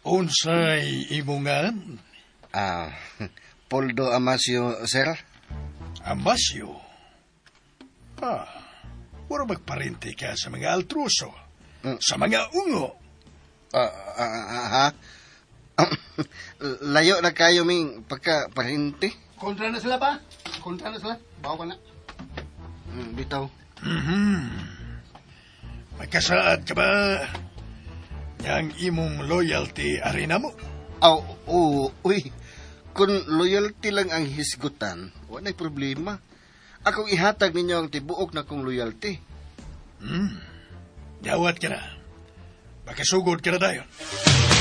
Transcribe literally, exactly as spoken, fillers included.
Unsay imungan? Ah, Poldo Amasio, sir? Amasyo. Ah, puro magparente ka sa mga altruso. Mm. Sa mga ungo. Ah, ah, ah, ha? Layo na kayo ming pagka-parente. Kontra na sila pa? Kontra na sila? Bawa ka na. Mm, bitaw. Mhm. Magkasaad ka ba? Yang imong loyalty arena mo? Aw, oo, uy. Kung loyalty lang ang hisgutan, wala'y problema. Akong ihatag ninyo ang tibuok na kong loyalty. Hmm. Dawat ka na. Makasugod ka na tayo.